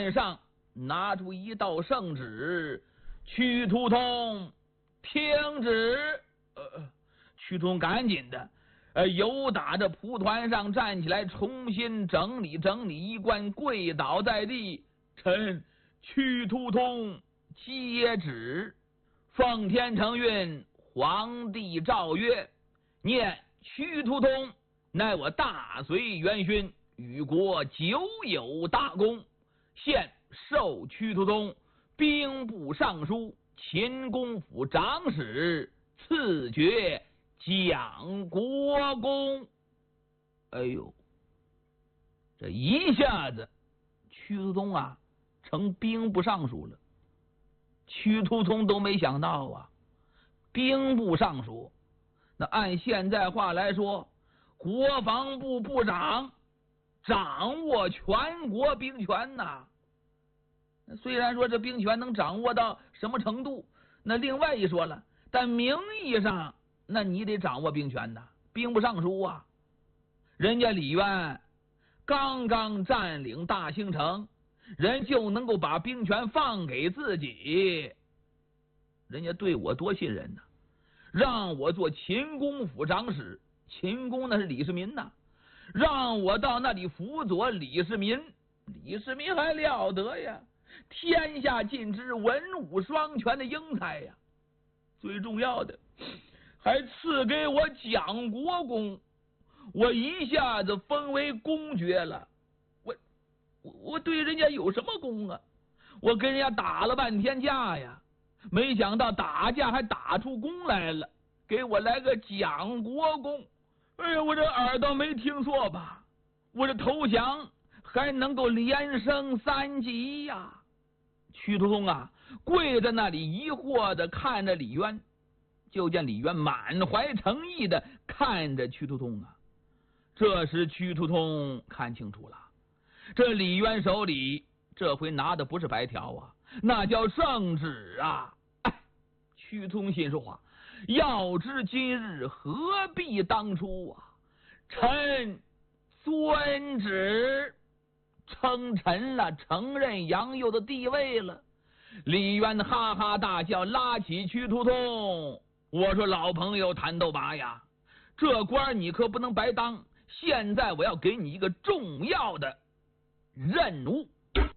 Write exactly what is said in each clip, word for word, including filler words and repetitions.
案上拿出一道圣旨，屈突通听旨。呃，屈突通赶紧的，呃，由打着蒲团上站起来，重新整理整理衣冠，跪倒在地。臣屈突通接旨。奉天承运，皇帝诏曰：念屈突通乃我大隋元勋，与国久有大功，现授屈突通兵部尚书、秦公府长史，赐爵蒋国公。哎呦，这一下子屈突通啊成兵部尚书了。屈突通都没想到啊，兵部尚书，那按现在话来说，国防部部长，掌握全国兵权呐。虽然说这兵权能掌握到什么程度，那另外一说了，但名义上那你得掌握兵权呐，兵部尚书啊。人家李渊刚刚占领大兴城，人就能够把兵权放给自己，人家对我多信任呐，让我做秦公府长史，秦公那是李世民呐，让我到那里辅佐李世民，李世民还了得呀，天下尽知文武双全的英才呀，最重要的还赐给我蒋国公，我一下子封为公爵了。我我对人家有什么功啊？我跟人家打了半天架呀，没想到打架还打出功来了，给我来个蒋国公。哎呀，我这耳朵没听错吧？我这投降还能够连升三级呀！屈突通啊，跪在那里疑惑的看着李渊，就见李渊满怀诚意的看着屈突通啊。这时屈突通看清楚了，这李渊手里这回拿的不是白条啊，那叫圣旨啊！哎，屈突通心说话，要知今日何必当初啊！臣遵旨，称臣了，承认杨佑的地位了。李渊哈哈大笑，拉起屈突通，我说老朋友谭斗拔呀，这官你可不能白当，现在我要给你一个重要的任务。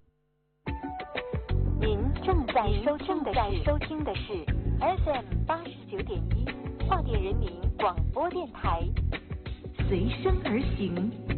您正在收听的是收听的是 F M 八十九点一，化电人民广播电台，随声而行。